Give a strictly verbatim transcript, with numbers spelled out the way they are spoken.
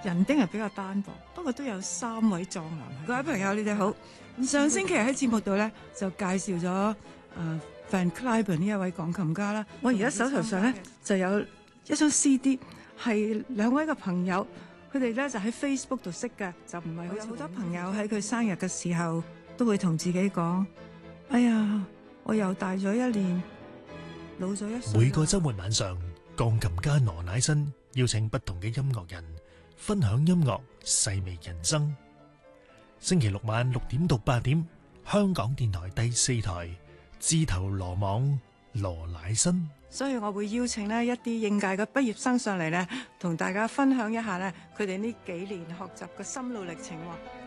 人丁係比較單薄，不過都有三位壯男。各位朋友，你哋好。上星期喺節目度咧就介紹咗誒 Van Cliburn 呢一位鋼琴家啦。我而家手頭上咧就有一張 C D， 係兩位嘅朋友，佢哋咧就喺 Facebook 度識嘅，就唔係好似好多朋友喺佢生日嘅時候都會同自己講：哎呀，我又大咗一年，老咗一歲。 每個週末晚上，鋼琴家羅乃新邀請不同嘅音樂人分享音樂，細味人生。星期六晚六點到八點，香港電台第四台，自投羅網，羅乃新。 所以我會邀請呢一啲應屆嘅畢業生上嚟呢，同大家分享一下呢佢哋呢幾年學習嘅心路歷程喎。